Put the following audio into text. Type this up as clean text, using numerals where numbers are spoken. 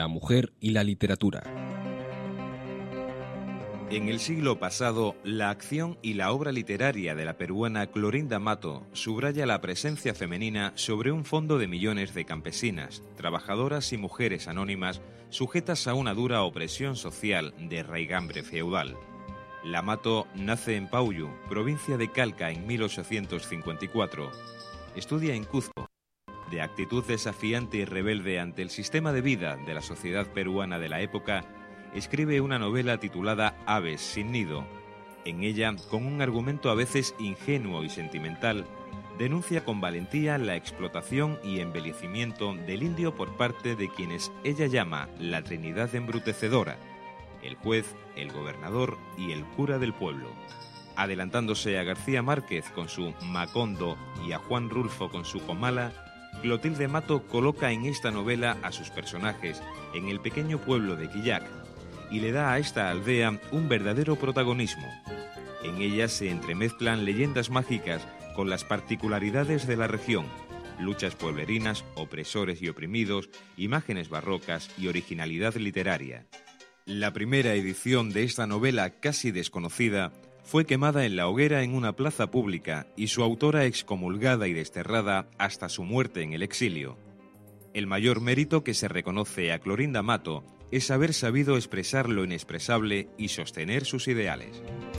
la mujer y la literatura. En el siglo pasado, la acción y la obra literaria de la peruana Clorinda Mato subraya la presencia femenina sobre un fondo de millones de campesinas, trabajadoras y mujeres anónimas sujetas a una dura opresión social de raigambre feudal. La Mato nace en Paullu, provincia de Calca, en 1854. Estudia en Cuzco. De actitud desafiante y rebelde ante el sistema de vida de la sociedad peruana de la época, escribe una novela titulada Aves sin nido. En ella, con un argumento a veces ingenuo y sentimental, denuncia con valentía la explotación y embellecimiento del indio por parte de quienes ella llama la Trinidad embrutecedora: el juez, el gobernador y el cura del pueblo. Adelantándose a García Márquez con su Macondo y a Juan Rulfo con su Comala, Clotilde Mato coloca en esta novela a sus personajes en el pequeño pueblo de Quillac y le da a esta aldea un verdadero protagonismo. En ella se entremezclan leyendas mágicas con las particularidades de la región, luchas pueblerinas, opresores y oprimidos, imágenes barrocas y originalidad literaria. La primera edición de esta novela casi desconocida fue quemada en la hoguera en una plaza pública y su autora excomulgada y desterrada hasta su muerte en el exilio. El mayor mérito que se reconoce a Clorinda Mato es haber sabido expresar lo inexpresable y sostener sus ideales.